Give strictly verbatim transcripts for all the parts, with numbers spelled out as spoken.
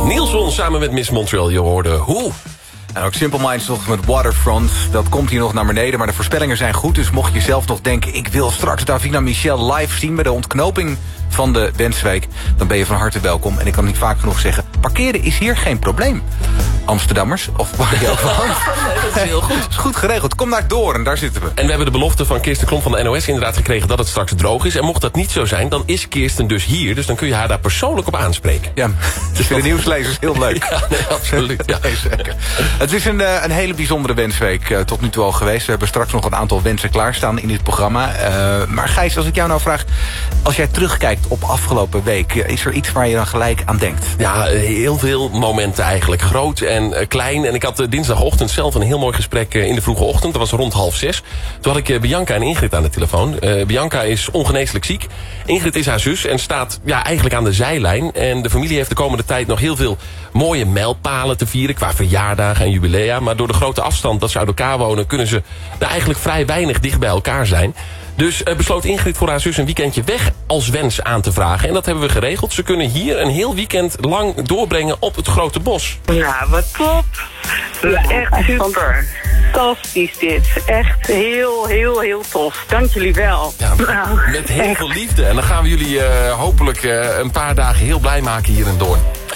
Nielsen samen met Miss Montreal, je hoorde hoe. En ook Simple Minds nog met Waterfront. Dat komt hier nog naar beneden, maar de voorspellingen zijn goed. Dus mocht je zelf nog denken, ik wil straks Davina Michel live zien bij de ontknoping van de Wensweek, dan ben je van harte welkom. En ik kan niet vaak genoeg zeggen, parkeren is hier geen probleem. Amsterdammers, of waar je ook van. Dat is heel goed. Dat is goed geregeld. Kom naar Doorn, daar zitten we. En we hebben de belofte van Kirsten Klomp van de N O S inderdaad gekregen dat het straks droog is. En mocht dat niet zo zijn, dan is Kirsten dus hier. Dus dan kun je haar daar persoonlijk op aanspreken. Ja, dus voor de nieuwslezers heel leuk. Ja, nee, absoluut. Ja. Nee, zeker. Het is een, uh, een hele bijzondere wensweek uh, tot nu toe al geweest. We hebben straks nog een aantal wensen klaarstaan in dit programma. Uh, maar Gijs, als ik jou nou vraag, als jij terugkijkt op afgelopen week, uh, is er iets waar je dan gelijk aan denkt? Ja, heel veel momenten eigenlijk. Groot en uh, klein. En ik had uh, dinsdagochtend zelf een heel mooi gesprek uh, in de vroege ochtend. Dat was rond half zes. Toen had ik uh, Bianca en Ingrid aan de telefoon. Uh, Bianca is ongeneeslijk ziek. Ingrid is haar zus en staat ja, eigenlijk aan de zijlijn. En de familie heeft de komende tijd nog heel veel mooie mijlpalen te vieren qua verjaardagen en jubilea. Maar door de grote afstand dat ze uit elkaar wonen, kunnen ze er eigenlijk vrij weinig dicht bij elkaar zijn. Dus uh, besloot Ingrid voor haar zus een weekendje weg als wens aan te vragen. En dat hebben we geregeld. Ze kunnen hier een heel weekend lang doorbrengen op het Grote Bos. Ja, wat top. Ja, echt super. Fantastisch dit. Echt heel, heel, heel tof. Dank jullie wel. Ja, nou, met heel echt. veel liefde. En dan gaan we jullie uh, hopelijk uh, een paar dagen heel blij maken hier in Doorn.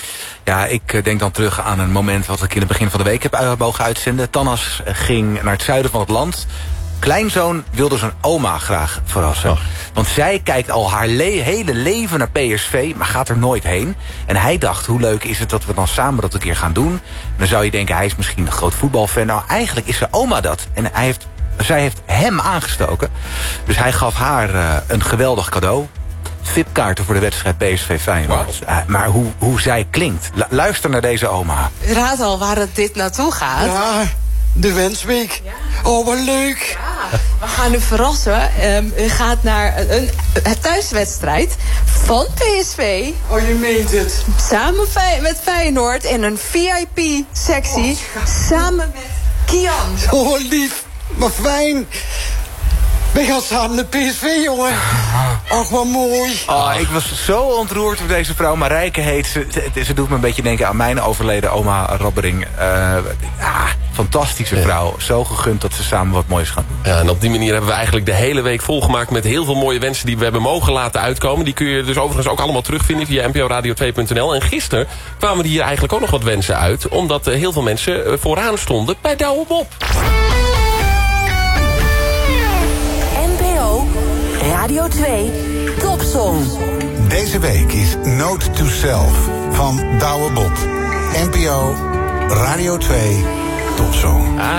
Ja, ik denk dan terug aan een moment wat ik in het begin van de week heb mogen uitzenden. Tannas ging naar het zuiden van het land. Kleinzoon wilde zijn oma graag verrassen. Oh. Want zij kijkt al haar le- hele leven naar P S V, maar gaat er nooit heen. En hij dacht, hoe leuk is het dat we dan samen dat een keer gaan doen. En dan zou je denken, hij is misschien een groot voetbalfan. Nou, eigenlijk is zijn oma dat. En hij heeft, zij heeft hem aangestoken. Dus hij gaf haar uh, een geweldig cadeau. V I P-kaarten voor de wedstrijd P S V Feyenoord. Wow. Uh, maar hoe, hoe zij klinkt. L- luister naar deze oma. Raad al waar het dit naartoe gaat. Ja, de Wensweek. Ja. Oh, wat leuk. Ja, we gaan u verrassen. Um, u gaat naar een, een, een thuiswedstrijd van P S V. Oh, je meent het. Samen Fey- met Feyenoord in een V I P-sectie. Oh, samen met Kian. Oh, lief. Maar fijn. We gaan samen naar P S V, jongen. Ach, wat mooi. Oh, ik was zo ontroerd door deze vrouw. Marijke heet ze. Ze, ze doet me een beetje denken aan mijn overleden oma Robbering. Uh, ja, fantastische vrouw. Zo gegund dat ze samen wat moois gaan doen. Ja, en op die manier hebben we eigenlijk de hele week volgemaakt met heel veel mooie wensen die we hebben mogen laten uitkomen. Die kun je dus overigens ook allemaal terugvinden via n p o radio twee punt n l. En gisteren kwamen er hier eigenlijk ook nog wat wensen uit. Omdat uh, heel veel mensen uh, vooraan stonden bij Douwe Bob. Radio twee, Topsong. Deze week is Note to Self van Douwe Bob. N P O Radio twee, Topsong.